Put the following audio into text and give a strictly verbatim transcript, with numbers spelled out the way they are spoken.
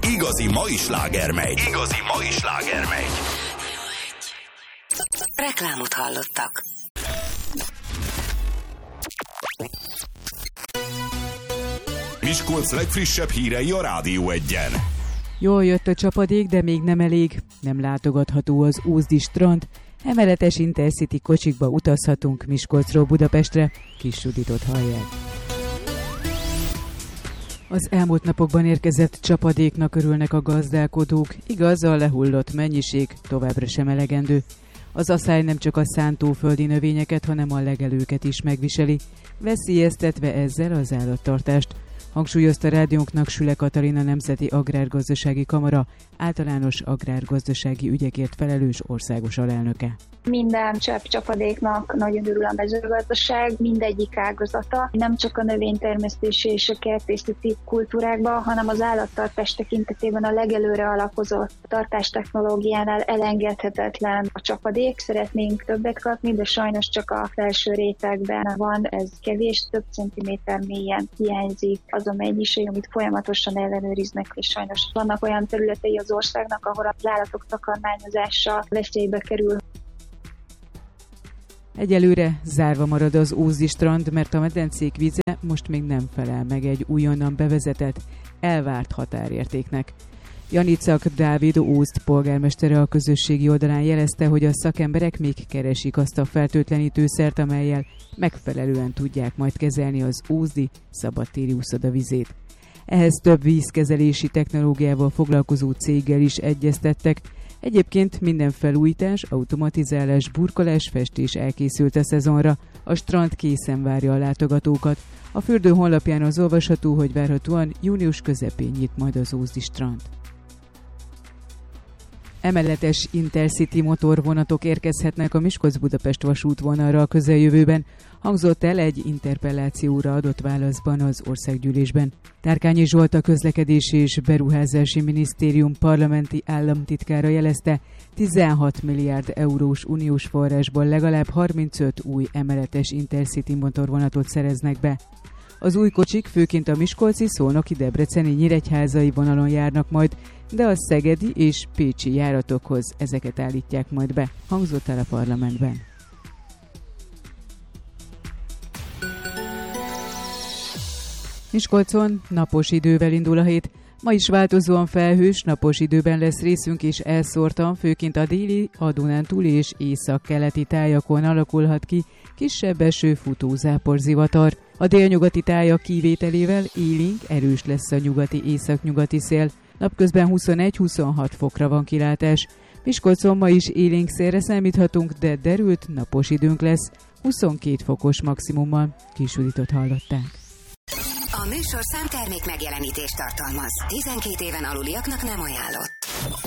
Igazi mai sláger megy. Igazi mai sláger megy. Reklámot hallottak. Miskolc legfrissebb hírei a Rádió Egyen. Jól jött a csapadék, de még nem elég. Nem látogatható az Ózdi strand. Emeletes Intercity kocsikba utazhatunk Miskolcról Budapestre. Kis Juditot hallják. Az elmúlt napokban érkezett csapadéknak örülnek a gazdálkodók. Igaz, a lehullott mennyiség továbbra sem elegendő. Az aszály nem csak a szántóföldi növényeket, hanem a legelőket is megviseli, veszélyeztetve ezzel az állattartást. Hangsúlyozta rádiónknak Süle Katalin, a Nemzeti Agrárgazdasági Kamara általános agrárgazdasági ügyekért felelős országos alelnöke. Minden csepp csapadéknak nagyon örül a mezőgazdaság, mindegyik ágazata, nem csak a növénytermesztési és a kertészeti kultúrákban, hanem az állattartás tekintetében a legelőre alapozott tartástechnológiánál elengedhetetlen a csapadék. Szeretnénk többet kapni, de sajnos csak a felső rétegben van, ez kevés, több centiméter mélyen hiányzik az a mennyiség, amit folyamatosan ellenőriznek, és sajnos vannak olyan területei az országnak, ahol az állatok takarmányozása veszélybe kerül. Egyelőre zárva marad az Ózdi strand, mert a medencék víze most még nem felel meg egy újonnan bevezetett, elvárt határértéknek. Janicak Dávid Ózd polgármestere a közösségi oldalán jelezte, hogy a szakemberek még keresik azt a fertőtlenítőszert, amellyel megfelelően tudják majd kezelni az ózdi szabadtéri úszoda vizét. Ehhez több vízkezelési technológiával foglalkozó céggel is egyeztettek. Egyébként minden felújítás, automatizálás, burkolás, festés elkészült a szezonra, a strand készen várja a látogatókat. A fürdő honlapján az olvasható, hogy várhatóan június közepén nyit majd az Ózdi strand. Emeletes Intercity motorvonatok érkezhetnek a Miskolc-Budapest vasútvonalra a közeljövőben, hangzott el egy interpellációra adott válaszban az Országgyűlésben. Tárkányi Zsolt, a Közlekedési és Beruházási Minisztérium parlamenti államtitkára jelezte, tizenhat milliárd eurós uniós forrásból legalább harmincöt új emeletes Intercity motorvonatot szereznek be. Az új kocsik főként a miskolci, szolnoki, debreceni, nyíregyházai vonalon járnak majd, de a szegedi és pécsi járatokhoz ezeket állítják majd be, hangzott el a parlamentben. Miskolcon napos idővel indul a hét. Ma is változóan felhős, napos időben lesz részünk, és elszórtan, főként a déli, a Dunántúli és északkeleti tájakon alakulhat ki kisebb eső, futó záporzivatar. A délnyugati tájak kivételével élénk, erős lesz a nyugati északnyugati szél. Napközben huszonegy-huszonhat fokra van kilátás. Miskolcon ma is élénk szélre számíthatunk, de derült napos időnk lesz, huszonkét fokos maximummal. Kis Juditot hallották. A műsorszám termék megjelenítést tartalmaz. tizenkét éven aluliaknak nem ajánlott.